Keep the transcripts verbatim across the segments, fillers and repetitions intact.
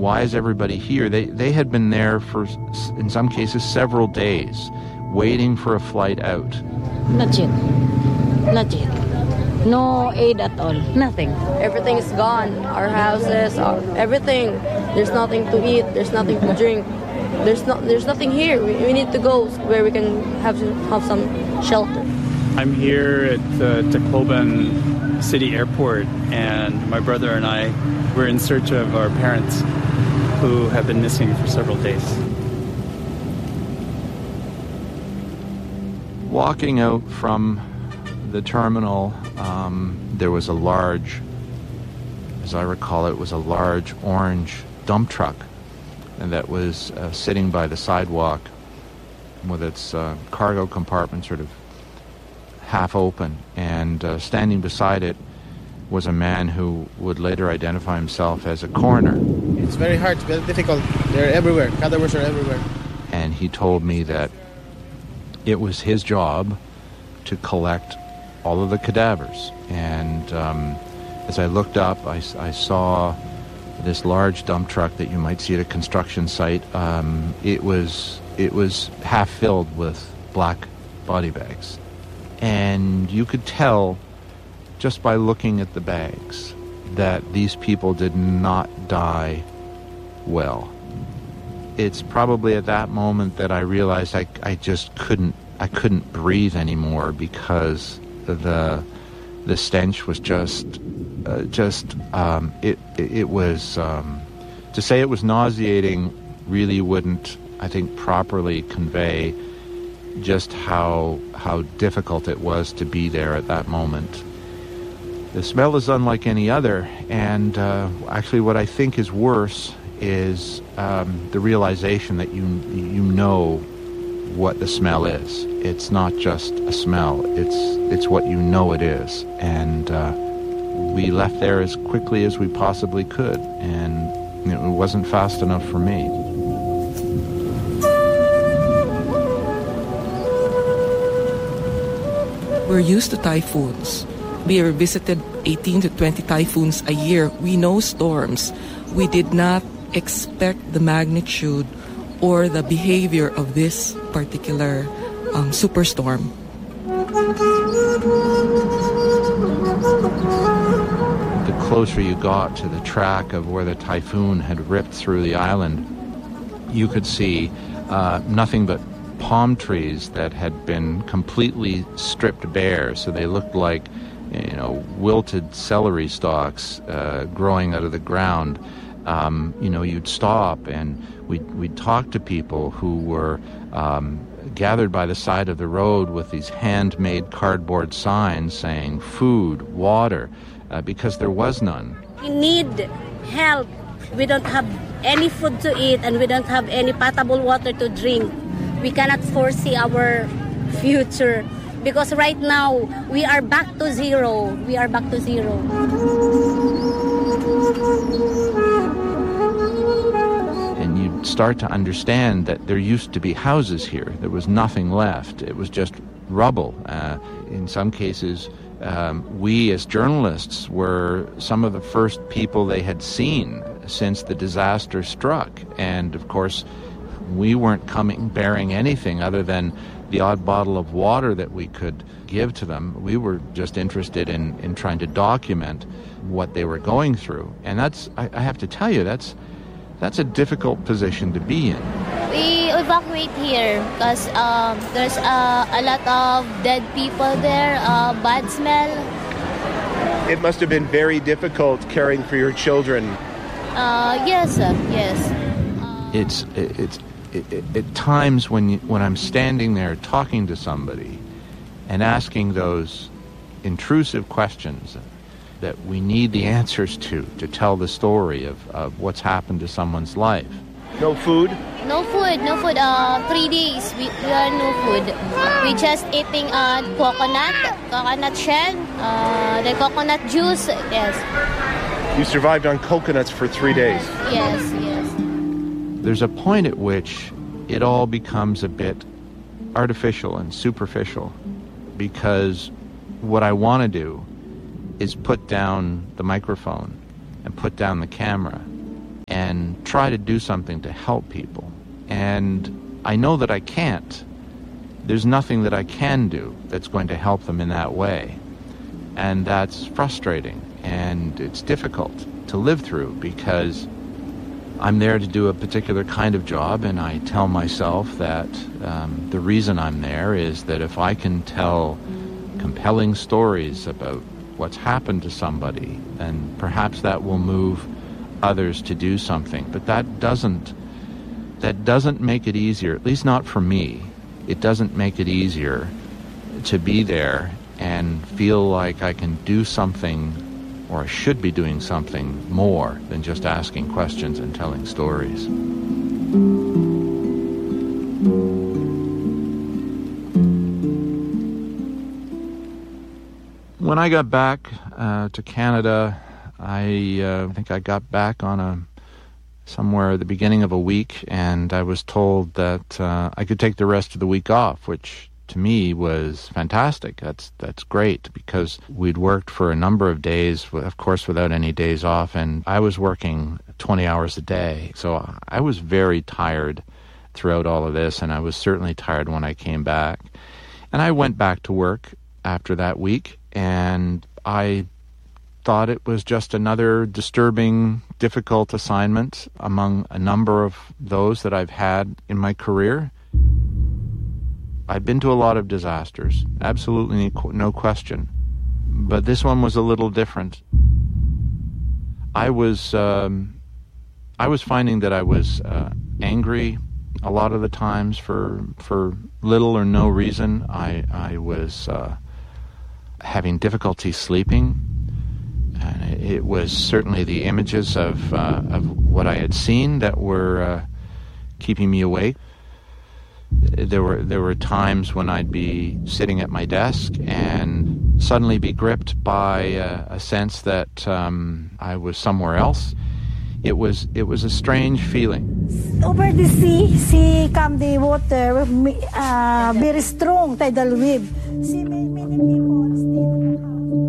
why is everybody here? They they had been there for, in some cases, several days, waiting for a flight out. Not yet. Not yet. No aid at all. Nothing. Everything is gone. Our houses, our everything. There's nothing to eat. There's nothing to drink. There's not. There's nothing here. We, we need to go where we can have have some shelter. I'm here at the Tacloban City Airport, and my brother and I were in search of our parents, who have been missing for several days. Walking out from the terminal, um, there was a large, as I recall it, was a large orange dump truck, and that was uh, sitting by the sidewalk with its uh, cargo compartment sort of half open, and uh, standing beside it was a man who would later identify himself as a coroner. It's very hard, very difficult. They're everywhere. Cadavers are everywhere. And he told me that it was his job to collect all of the cadavers. And um, as I looked up, I, I saw this large dump truck that you might see at a construction site. Um, it was it was half filled with black body bags. And you could tell just by looking at the bags that these people did not die well. It's probably at that moment that I realized I, I just couldn't I couldn't breathe anymore, because the the stench was just uh, just um, it it was um, to say it was nauseating really wouldn't, I think, properly convey just how how difficult it was to be there at that moment. The smell is unlike any other, and uh, actually what I think is worse is um, the realization that you you know what the smell is. It's not just a smell, it's it's what you know it is. And uh, we left there as quickly as we possibly could, and it wasn't fast enough for me. We're used to typhoons. We are visited eighteen to twenty typhoons a year. We know storms. We did not expect the magnitude or the behavior of this particular um, superstorm. The closer you got to the track of where the typhoon had ripped through the island, you could see uh, nothing but palm trees that had been completely stripped bare, so they looked like, you know, wilted celery stalks uh, growing out of the ground. Um, you know, you'd stop and we'd, we'd talk to people who were um, gathered by the side of the road with these handmade cardboard signs saying food, water, uh, because there was none. We need help. We don't have any food to eat, and we don't have any potable water to drink. We cannot foresee our future, because right now we are back to zero. We are back to zero. And you start to understand that there used to be houses here. There was nothing left. It was just rubble. Uh, in some cases, um, we as journalists were some of the first people they had seen since the disaster struck. And of course, we weren't coming bearing anything other than the odd bottle of water that we could give to them. We were just interested in, in trying to document what they were going through. And that's, I, I have to tell you, that's that's a difficult position to be in. We evacuate here because um, there's uh, a lot of dead people there, uh, bad smell. It must have been very difficult caring for your children. Uh, yes, uh, yes. Uh, it's it's it, it, at times when you, when I'm standing there talking to somebody and asking those intrusive questions that we need the answers to to tell the story of, of what's happened to someone's life. No food? No food, no food. Uh, three days we, we are no food. We just eating uh, coconut, coconut shell, uh, the coconut juice. Yes. You survived on coconuts for three days. Yes, yes. There's a point at which it all becomes a bit artificial and superficial, because what I want to do is put down the microphone and put down the camera and try to do something to help people. And I know that I can't. There's nothing that I can do that's going to help them in that way. And that's frustrating, and it's difficult to live through because I'm there to do a particular kind of job, and I tell myself that um, the reason I'm there is that if I can tell compelling stories about what's happened to somebody, then perhaps that will move others to do something. But that doesn't that doesn't make it easier, at least not for me. It doesn't make it easier to be there and feel like I can do something, or I should be doing something more than just asking questions and telling stories. When I got back uh, to Canada, I uh, think I got back on a somewhere at the beginning of a week, and I was told that uh, I could take the rest of the week off, which to me was fantastic. That's that's great, because we'd worked for a number of days, of course without any days off, and I was working twenty hours a day. So I was very tired throughout all of this, and I was certainly tired when I came back. And I went back to work after that week, and I thought it was just another disturbing, difficult assignment among a number of those that I've had in my career. I've been to a lot of disasters, absolutely no question, but this one was a little different. I was, um, I was finding that I was uh, angry a lot of the times for for little or no reason. I I was uh, having difficulty sleeping, and it was certainly the images of uh, of what I had seen that were uh, keeping me awake. There were there were times when I'd be sitting at my desk and suddenly be gripped by a, a sense that um, I was somewhere else. It was it was a strange feeling. Over the sea, sea come the water, uh, very strong tidal wave. See, many people stay.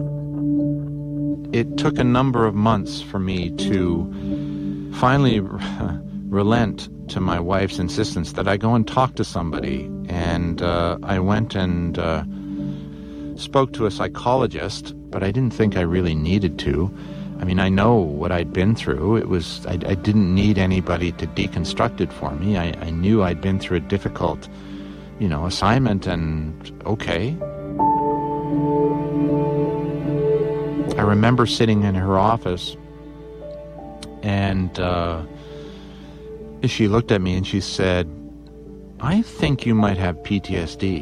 It took a number of months for me to finally relent to my wife's insistence that I go and talk to somebody. And uh, I went and uh, spoke to a psychologist, but I didn't think I really needed to. I mean, I know what I'd been through. It was I, I didn't need anybody to deconstruct it for me. I, I knew I'd been through a difficult, you know, assignment, and okay. I remember sitting in her office, and uh, she looked at me and she said, "I think you might have P T S D."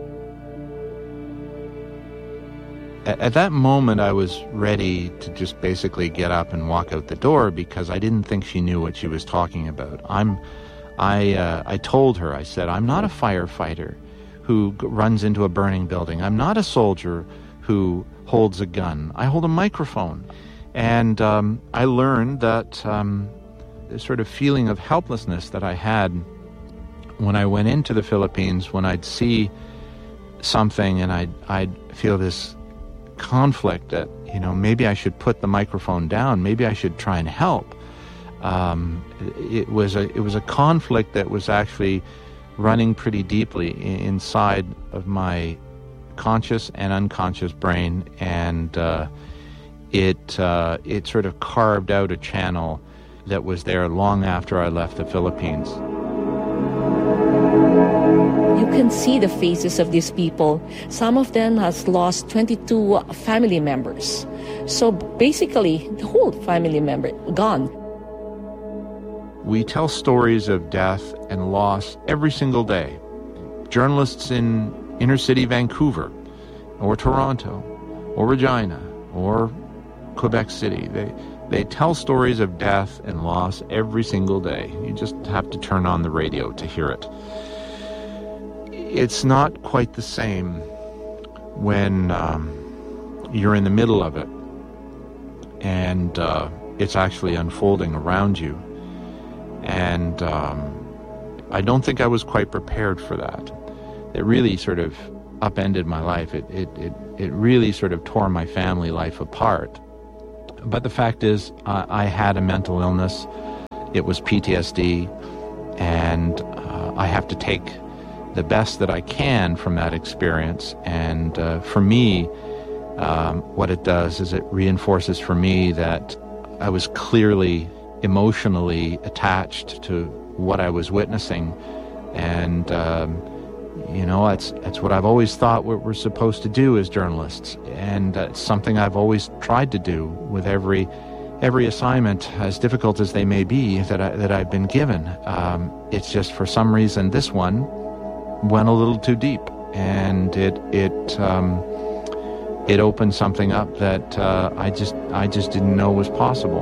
At, at that moment, I was ready to just basically get up and walk out the door, because I didn't think she knew what she was talking about. I'm, I, uh, I told her, I said, "I'm not a firefighter who g- runs into a burning building. I'm not a soldier who holds a gun. I hold a microphone." And um, I learned that um, the sort of feeling of helplessness that I had when I went into the Philippines, when I'd see something and I'd, I'd feel this conflict that, you know, maybe I should put the microphone down, maybe I should try and help. Um, it was a it was a conflict that was actually running pretty deeply inside of my conscious and unconscious brain, and uh, it uh, it sort of carved out a channel that was there long after I left the Philippines. You can see the faces of these people. Some of them has lost twenty-two family members. So basically, the whole family member gone. We tell stories of death and loss every single day. Journalists in inner city Vancouver, or Toronto, or Regina, or Quebec City, they they tell stories of death and loss every single day. You just have to turn on the radio to hear it. It's not quite the same when um, you're in the middle of it and uh, it's actually unfolding around you. And um, I don't think I was quite prepared for that. It really sort of upended my life. It, it, it, it really sort of tore my family life apart. But the fact is, uh, I had a mental illness. it was P T S D, and uh, I have to take the best that I can from that experience. And uh, for me, um, what it does is it reinforces for me that I was clearly emotionally attached to what I was witnessing. And, um, you know, that's, that's what I've always thought what we're supposed to do as journalists. And uh, it's something I've always tried to do with every every assignment, as difficult as they may be, that, I, that I've been given. Um, it's just for some reason this one went a little too deep, and it it um, it opened something up that uh, I just I just didn't know was possible.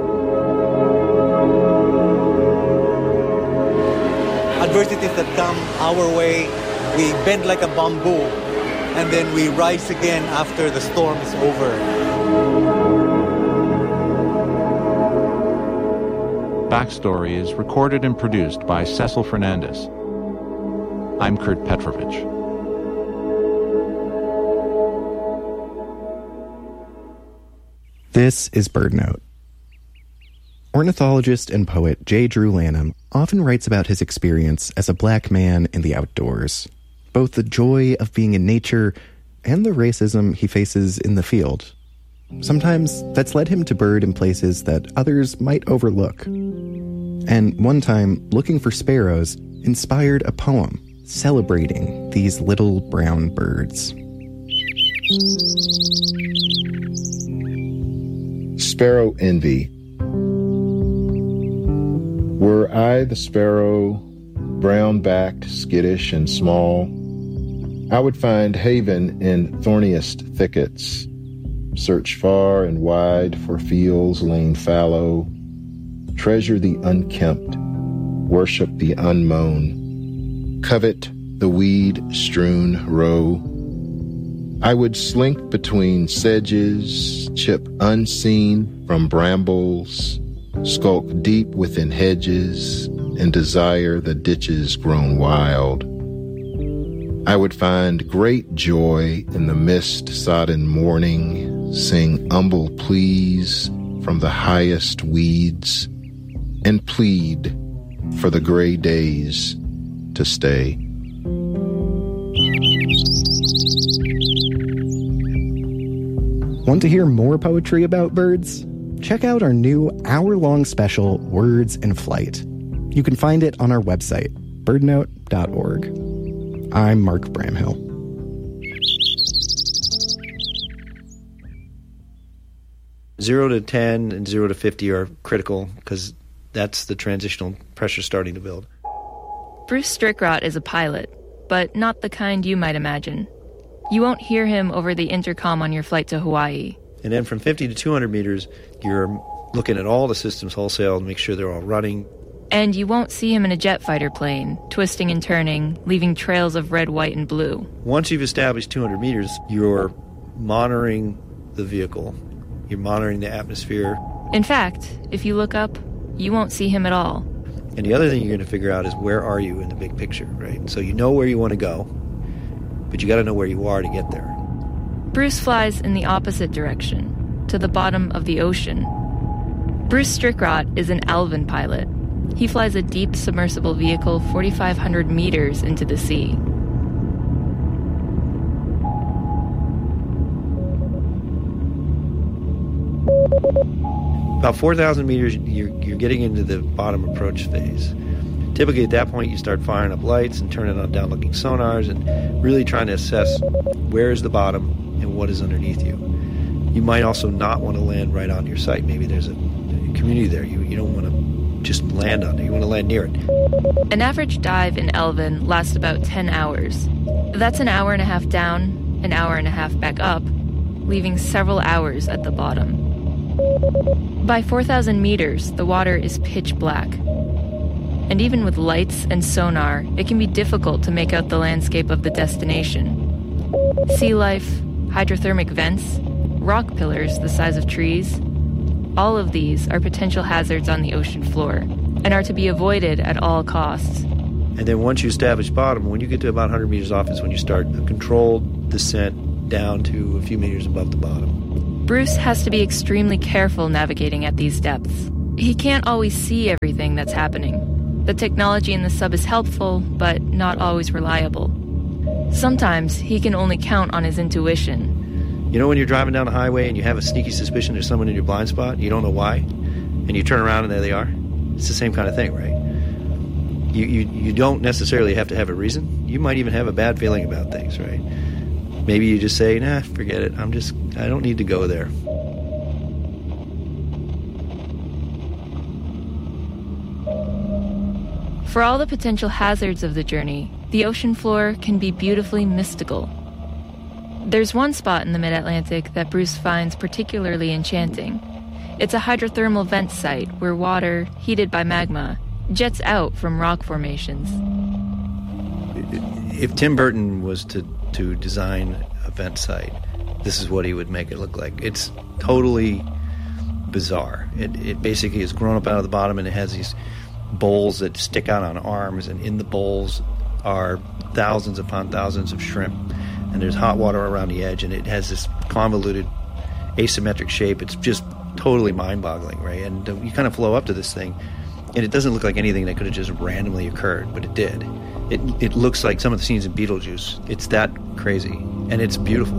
Adversities that come our way, we bend like a bamboo, and then we rise again after the storm is over. Backstory is recorded and produced by Cecil Fernandez. I'm Kurt Petrovich. This is BirdNote. Ornithologist and poet J. Drew Lanham often writes about his experience as a black man in the outdoors, both the joy of being in nature and the racism he faces in the field. Sometimes that's led him to bird in places that others might overlook. And one time, looking for sparrows inspired a poem celebrating these little brown birds. Sparrow Envy. Were I the sparrow, brown-backed, skittish, and small, I would find haven in thorniest thickets, search far and wide for fields lain fallow, treasure the unkempt, worship the unmown, covet the weed-strewn row. I would slink between sedges, chip unseen from brambles, skulk deep within hedges, and desire the ditches grown wild. I would find great joy in the mist-sodden morning, sing humble pleas from the highest weeds, and plead for the gray days to stay. Want to hear more poetry about birds? Check out our new hour-long special, Words in Flight. You can find it on our website, bird note dot org. I'm Mark Bramhill. Zero to ten and zero to fifty are critical because that's the transitional pressure starting to build. Bruce Strickrott is a pilot, but not the kind you might imagine. You won't hear him over the intercom on your flight to Hawaii. And then from fifty to two hundred meters, you're looking at all the systems wholesale to make sure they're all running. And you won't see him in a jet fighter plane, twisting and turning, leaving trails of red, white, and blue. Once you've established two hundred meters, you're monitoring the vehicle. You're monitoring the atmosphere. In fact, if you look up, you won't see him at all. And the other thing you're going to figure out is where are you in the big picture, right? So you know where you want to go, but you got to know where you are to get there. Bruce flies in the opposite direction, to the bottom of the ocean. Bruce Strickrott is an Alvin pilot. He flies a deep submersible vehicle forty-five hundred meters into the sea. About four thousand meters, you're, you're getting into the bottom approach phase. Typically at that point, you start firing up lights and turning on down-looking sonars and really trying to assess where is the bottom and what is underneath you. You might also not want to land right on your site. Maybe there's a, a community there. You, you don't want to just land on it. You want to land near it. An average dive in Alvin lasts about ten hours. That's an hour and a half down, an hour and a half back up, leaving several hours at the bottom. By four thousand meters, the water is pitch black. And even with lights and sonar, it can be difficult to make out the landscape of the destination. Sea life, hydrothermic vents, rock pillars the size of trees, all of these are potential hazards on the ocean floor and are to be avoided at all costs. And then once you establish bottom, when you get to about one hundred meters off is when you start a controlled descent down to a few meters above the bottom. Bruce has to be extremely careful navigating at these depths. He can't always see everything that's happening. The technology in the sub is helpful, but not always reliable. Sometimes he can only count on his intuition. You know when you're driving down the highway and you have a sneaky suspicion there's someone in your blind spot, you don't know why, and you turn around and there they are? It's the same kind of thing, right? You, you, you don't necessarily have to have a reason. You might even have a bad feeling about things, right? Maybe you just say, nah, forget it. I'm just, I don't need to go there. For all the potential hazards of the journey, the ocean floor can be beautifully mystical. There's one spot in the mid-Atlantic that Bruce finds particularly enchanting. It's a hydrothermal vent site where water, heated by magma, jets out from rock formations. If Tim Burton was to, to design a vent site, this is what he would make it look like. It's totally bizarre. It, it basically is grown up out of the bottom, and it has these bowls that stick out on arms, and in the bowls are thousands upon thousands of shrimp, and there's hot water around the edge, and it has this convoluted asymmetric shape. It's just totally mind-boggling, right? And uh, you kind of flow up to this thing, and it doesn't look like anything that could have just randomly occurred, but it did. It it looks like some of the scenes in Beetlejuice. It's that crazy, and it's beautiful.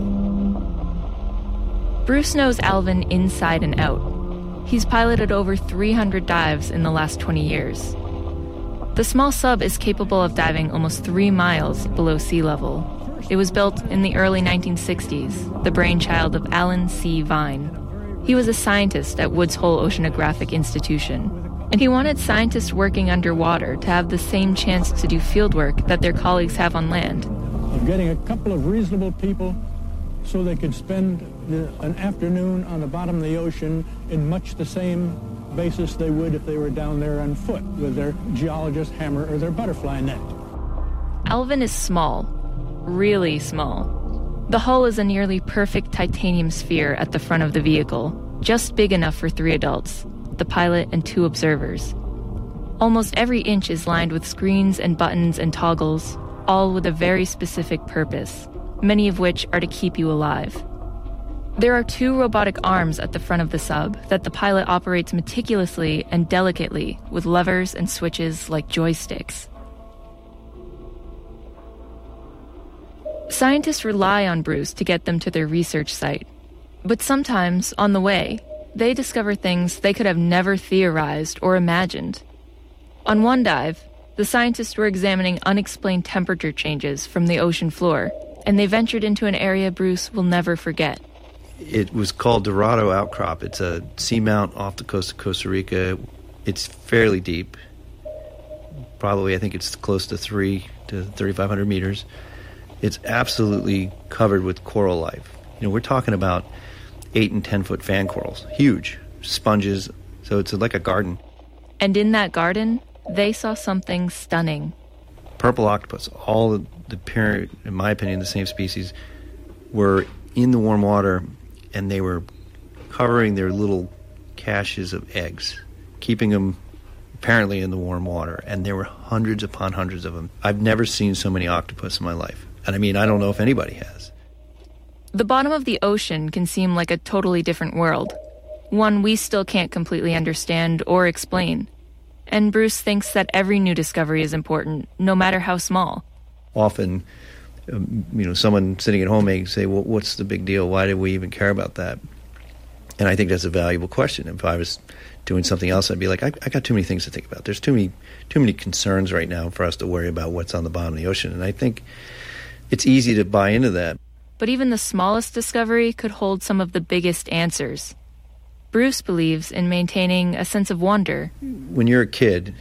Bruce knows Alvin inside and out. He's piloted over three hundred dives in the last twenty years. The small sub is capable of diving almost three miles below sea level. It was built in the early nineteen sixties, the brainchild of Alan C. Vine. He was a scientist at Woods Hole Oceanographic Institution, and he wanted scientists working underwater to have the same chance to do fieldwork that their colleagues have on land. Of getting a couple of reasonable people so they could spend the, an afternoon on the bottom of the ocean in much the same basis they would if they were down there on foot with their geologist hammer or their butterfly net. Alvin is small, really small. The hull is a nearly perfect titanium sphere at the front of the vehicle, just big enough for three adults, the pilot and two observers. Almost every inch is lined with screens and buttons and toggles, all with a very specific purpose, many of which are to keep you alive. There are two robotic arms at the front of the sub that the pilot operates meticulously and delicately with levers and switches like joysticks. Scientists rely on Bruce to get them to their research site. But sometimes, on the way, they discover things they could have never theorized or imagined. On one dive, the scientists were examining unexplained temperature changes from the ocean floor, and they ventured into an area Bruce will never forget. It was called Dorado Outcrop. It's a seamount off the coast of Costa Rica. It's fairly deep. Probably, I think it's close to three to thirty-five hundred meters. It's absolutely covered with coral life. You know, we're talking about eight and ten foot fan corals, huge sponges. So it's like a garden. And in that garden, they saw something stunning. Purple octopus, all the, the parent, in my opinion, the same species, were in the warm water, and they were covering their little caches of eggs, keeping them apparently in the warm water. And there were hundreds upon hundreds of them. I've never seen so many octopus in my life. And I mean, I don't know if anybody has. The bottom of the ocean can seem like a totally different world, one we still can't completely understand or explain. And Bruce thinks that every new discovery is important, no matter how small. Often, um, you know, someone sitting at home may say, well, what's the big deal? Why do we even care about that? And I think that's a valuable question. If I was doing something else, I'd be like, I, I got too many things to think about. There's too many, too many concerns right now for us to worry about what's on the bottom of the ocean. And I think it's easy to buy into that. But even the smallest discovery could hold some of the biggest answers. Bruce believes in maintaining a sense of wonder. When you're a kid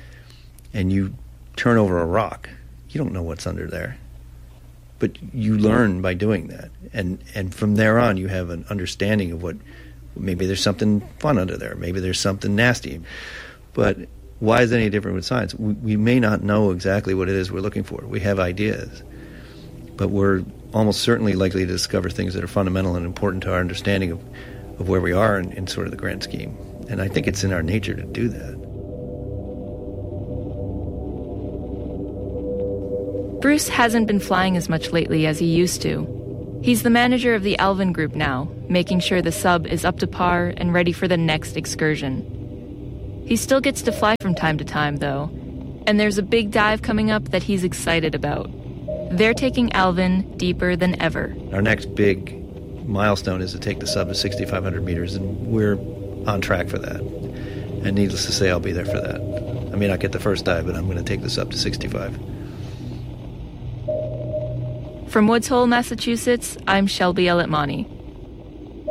and you turn over a rock, you don't know what's under there. But you learn by doing that. And, and from there on, you have an understanding of what, maybe there's something fun under there. Maybe there's something nasty. But why is it any different with science? We, we may not know exactly what it is we're looking for. We have ideas. But we're almost certainly likely to discover things that are fundamental and important to our understanding of, of where we are in, in sort of the grand scheme. And I think it's in our nature to do that. Bruce hasn't been flying as much lately as he used to. He's the manager of the Alvin Group now, making sure the sub is up to par and ready for the next excursion. He still gets to fly from time to time, though, and there's a big dive coming up that he's excited about. They're taking Alvin deeper than ever. Our next big milestone is to take the sub to sixty-five hundred meters, and we're on track for that. And needless to say, I'll be there for that. I may not get the first dive, but I'm going to take this up to sixty-five. From Woods Hole, Massachusetts, I'm Shelby Eletmani.